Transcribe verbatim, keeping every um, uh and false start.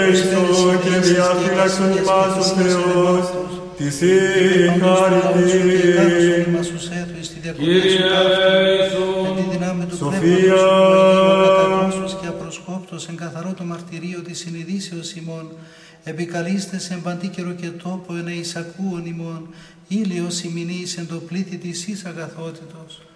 Χριστό και διαφύλαξον ημάς ο Θεός, της η χάρητη. Κύριε Ιησού, εν τη δυνάμει του Σοφία. πνεύματος και απροσκόπτος εν καθαρό το μαρτυρίο της συνειδήσεως ημών, επικαλείστε σε παντή καιρο και τόπο εν εισακούον ημών, ήλιος ημινής εν το πλήθη της εις αγαθότητος.